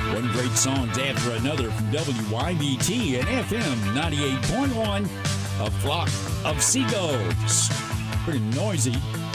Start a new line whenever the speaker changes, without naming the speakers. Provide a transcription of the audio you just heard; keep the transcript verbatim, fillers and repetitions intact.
One great song after another from W Y B T and F M ninety-eight point one. A flock of seagulls. Pretty noisy.